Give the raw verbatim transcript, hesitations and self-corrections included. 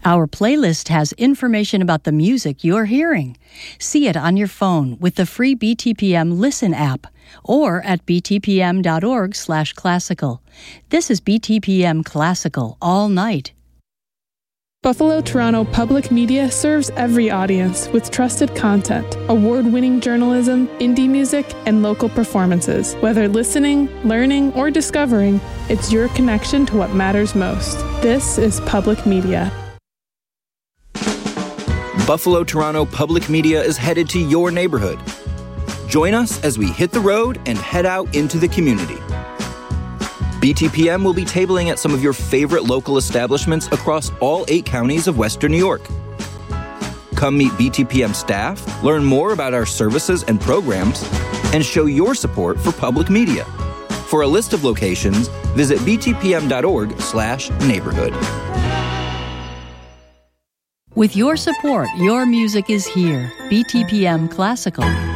Our playlist has information about the music you're hearing. See it on your phone with the free B T P M Listen app or at b t p m dot org slash classical. This is B T P M Classical all night. Buffalo Toronto Public Media serves every audience with trusted content, award-winning journalism, indie music, and local performances. Whether listening, learning, or discovering, it's your connection to what matters most. This is Public Media. Buffalo Toronto Public Media is headed to your neighborhood. Join us as we hit the road and head out into the community. B T P M will be tabling at some of your favorite local establishments across all eight counties of Western New York. Come meet B T P M staff, learn more about our services and programs, and show your support for public media. For a list of locations, visit b t p m dot org slash neighborhood. With your support, your music is here. B T P M Classical.